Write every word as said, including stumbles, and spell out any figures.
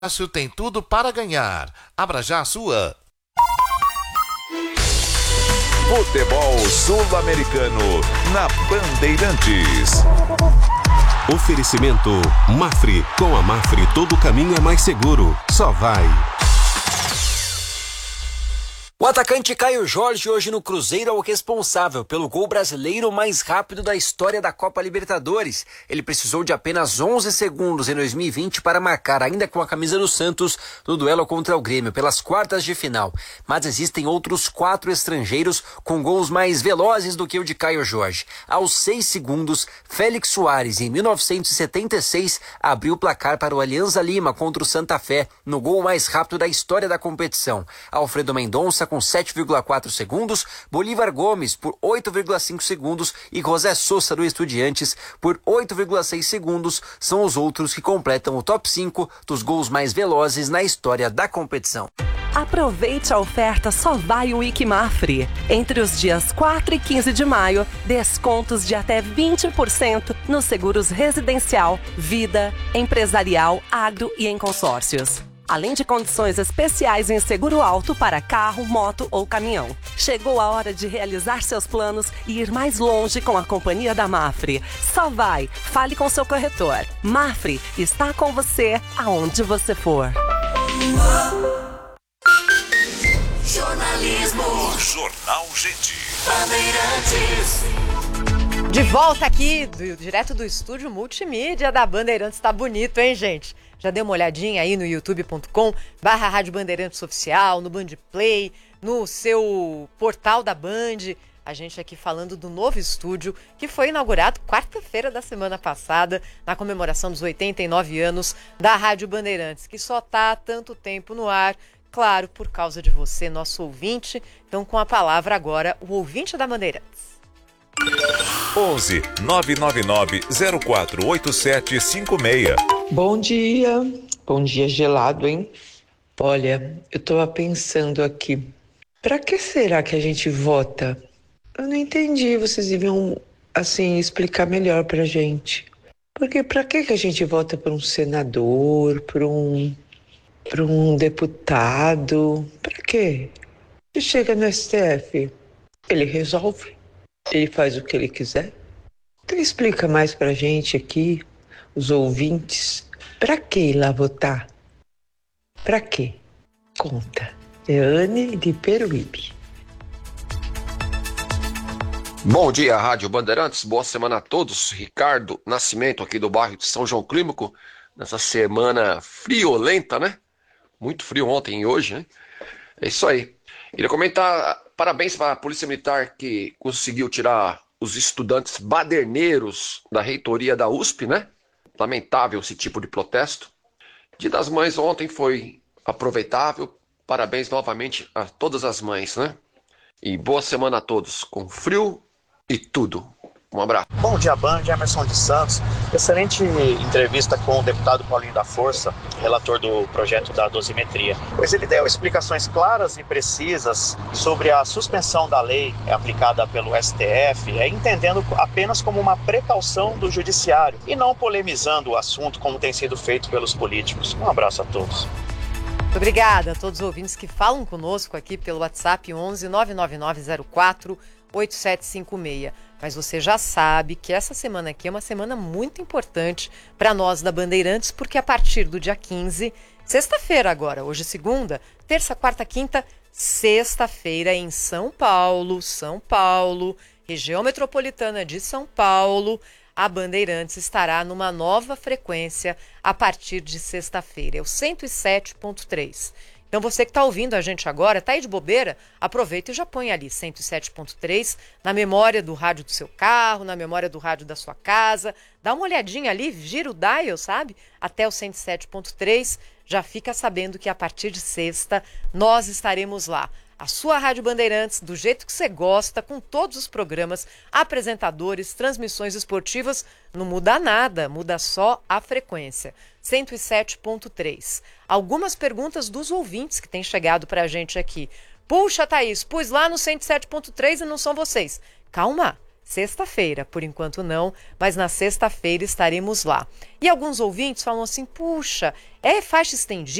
Cássio tem tudo para ganhar. Abra já a sua. Futebol Sul-Americano na Bandeirantes. Oferecimento Mafre. Com a Mafre todo caminho é mais seguro. Só vai. O atacante Caio Jorge hoje no Cruzeiro é o responsável pelo gol brasileiro mais rápido da história da Copa Libertadores. Ele precisou de apenas onze segundos em dois mil e vinte para marcar, ainda com a camisa do Santos, no duelo contra o Grêmio pelas quartas de final. Mas existem outros quatro estrangeiros com gols mais velozes do que o de Caio Jorge. Aos seis segundos, Félix Soares, em mil novecentos e setenta e seis, abriu o placar para o Alianza Lima contra o Santa Fé, no gol mais rápido da história da competição. Alfredo Mendonça com sete vírgula quatro segundos, Bolívar Gomes por oito vírgula cinco segundos e José Sosa do Estudiantes por oito vírgula seis segundos são os outros que completam o top cinco dos gols mais velozes na história da competição. Aproveite a oferta Só Vai Week Mafre. Entre os dias quatro e quinze de maio, descontos de até vinte por cento nos seguros residencial, vida, empresarial, agro e em consórcios. Além de condições especiais em seguro alto para carro, moto ou caminhão. Chegou a hora de realizar seus planos e ir mais longe com a companhia da Mafre. Só vai, fale com seu corretor. Mafre está com você aonde você for. Jornalismo. Jornal Gente. Bandeirantes. De volta aqui, do, direto do estúdio multimídia da Bandeirantes. Tá bonito, hein, gente? Já deu uma olhadinha aí no youtube ponto com barra Rádio Bandeirantes Oficial, no Band Play, no seu portal da Band. A gente aqui falando do novo estúdio que foi inaugurado quarta-feira da semana passada, na comemoração dos oitenta e nove anos da Rádio Bandeirantes, que só tá há tanto tempo no ar, claro, por causa de você, nosso ouvinte. Então, com a palavra agora, o ouvinte da Bandeirantes. onze nove nove nove zero quatro oito sete cinco seis. Bom dia, bom dia gelado, hein? Olha, eu tava pensando aqui, pra que será que a gente vota? Eu não entendi, vocês deviam, assim, explicar melhor pra gente. Porque pra que que a gente vota por um senador, por um, por um deputado? Pra quê? Se chega no S T F, ele resolve, ele faz o que ele quiser. Então explica mais pra gente aqui, os ouvintes, pra que ir lá votar? Pra quê? Conta. É Anne de Peruíbe. Bom dia, Rádio Bandeirantes. Boa semana a todos. Ricardo Nascimento, aqui do bairro de São João Clímaco. Nessa semana friolenta, né? Muito frio ontem e hoje, né? É isso aí. Queria comentar, parabéns para a Polícia Militar que conseguiu tirar os estudantes baderneiros da reitoria da U S P, né? Lamentável esse tipo de protesto. Dia das Mães ontem foi aproveitável. Parabéns novamente a todas as mães, né? E boa semana a todos, com frio e tudo. Um abraço. Bom dia, Band, Emerson de Santos. Excelente entrevista com o deputado Paulinho da Força, relator do projeto da dosimetria. Pois ele deu explicações claras e precisas sobre a suspensão da lei aplicada pelo S T F, entendendo apenas como uma precaução do judiciário e não polemizando o assunto como tem sido feito pelos políticos. Um abraço a todos. Muito obrigada a todos os ouvintes que falam conosco aqui pelo WhatsApp onze nove nove nove zero quatro oito sete cinco seis. Mas você já sabe que essa semana aqui é uma semana muito importante para nós da Bandeirantes, porque a partir do dia quinze, sexta-feira agora, hoje segunda, terça, quarta, quinta, sexta-feira em São Paulo, São Paulo, região metropolitana de São Paulo, a Bandeirantes estará numa nova frequência a partir de sexta-feira, é o cento e sete ponto três. Então você que está ouvindo a gente agora, está aí de bobeira, aproveita e já põe ali cento e sete ponto três na memória do rádio do seu carro, na memória do rádio da sua casa. Dá uma olhadinha ali, gira o dial, sabe? Até o cento e sete ponto três, já fica sabendo que a partir de sexta nós estaremos lá. A sua Rádio Bandeirantes, do jeito que você gosta, com todos os programas, apresentadores, transmissões esportivas, não muda nada, muda só a frequência. cento e sete ponto três. Algumas perguntas dos ouvintes que têm chegado para a gente aqui. Puxa, Thaís, pus lá no cento e sete ponto três e não são vocês. Calma, Sexta-feira, por enquanto não, mas na sexta-feira estaremos lá. E alguns ouvintes falam assim, puxa, é faixa estendida?